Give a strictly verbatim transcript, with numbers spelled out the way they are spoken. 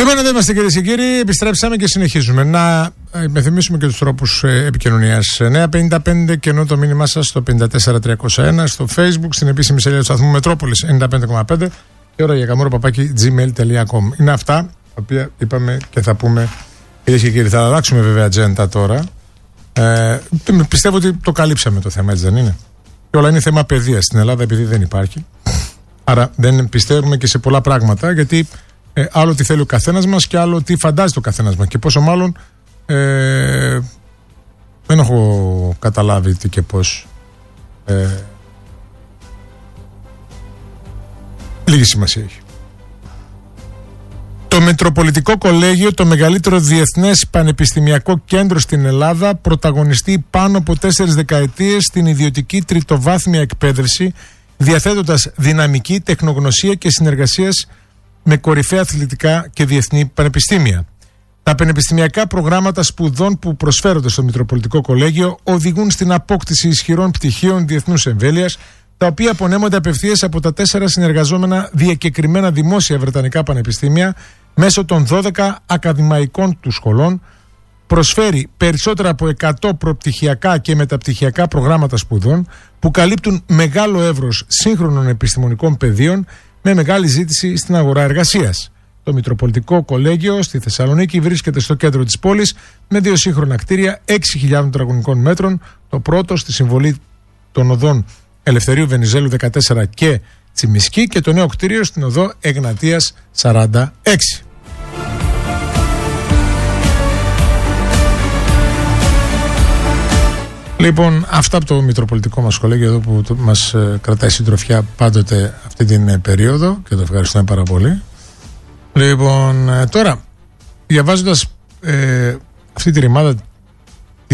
Λοιπόν, εδώ είμαστε κυρίες και κύριοι, επιστρέψαμε και συνεχίζουμε. Να υπενθυμίσουμε και τους τρόπους επικοινωνίας. εννιά πέντε πέντε και ενώ το μήνυμά σας στο πέντε τέσσερα τριακόσια ένα, στο Facebook, στην επίσημη σελίδα του σταθμού Μετρόπολης ενενήντα πέντε κόμμα πέντε και ώρα για καμόρο παπάκι gmail τελεία com. Είναι αυτά τα οποία είπαμε και θα πούμε, κυρίες και κύριοι. Θα αλλάξουμε βέβαια ατζέντα τώρα. Ε, πιστεύω ότι το καλύψαμε το θέμα, έτσι δεν είναι? Και όλα είναι θέμα παιδείας στην Ελλάδα, επειδή δεν υπάρχει. Άρα δεν πιστεύουμε και σε πολλά πράγματα, γιατί ε, άλλο τι θέλει ο καθένας μας και άλλο τι φαντάζεται ο καθένας μας. Και πόσο μάλλον ε, δεν έχω καταλάβει τι και πώς. Ε, λίγη σημασία έχει. Το Μητροπολιτικό Κολέγιο, το μεγαλύτερο διεθνές πανεπιστημιακό κέντρο στην Ελλάδα, πρωταγωνιστεί πάνω από τέσσερις δεκαετίες στην ιδιωτική τριτοβάθμια εκπαίδευση, διαθέτοντας δυναμική, τεχνογνωσία και συνεργασίες με κορυφαία αθλητικά και διεθνή πανεπιστήμια. Τα πανεπιστημιακά προγράμματα σπουδών που προσφέρονται στο Μητροπολιτικό Κολέγιο οδηγούν στην απόκτηση ισχυρών πτυχίων διεθνούς εμβέλειας, τα οποία απονέμονται απευθείας από τα τέσσερα συνεργαζόμενα διακεκριμένα δημόσια βρετανικά πανεπιστήμια μέσω των δώδεκα ακαδημαϊκών του σχολών. Προσφέρει περισσότερα από εκατό προπτυχιακά και μεταπτυχιακά προγράμματα σπουδών που καλύπτουν μεγάλο εύρος σύγχρονων επιστημονικών πεδίων με μεγάλη ζήτηση στην αγορά εργασίας. Το Μητροπολιτικό Κολέγιο στη Θεσσαλονίκη βρίσκεται στο κέντρο της πόλης με δύο σύγχρονα κτίρια έξι χιλιάδων τετραγωνικών μέτρων, το πρώτο στη συμβολή των οδών Ελευθερίου Βενιζέλου δεκατέσσερα και Τσιμισκή και το νέο κτίριο στην οδό Εγνατίας σαράντα έξι. Λοιπόν, αυτά από το Μητροπολιτικό μας Κολέγιο εδώ που το, μας ε, κρατάει συντροφιά πάντοτε αυτή την ε, περίοδο και το ευχαριστούμε πάρα πολύ. Λοιπόν, ε, τώρα, διαβάζοντας ε, αυτή τη ρημάδα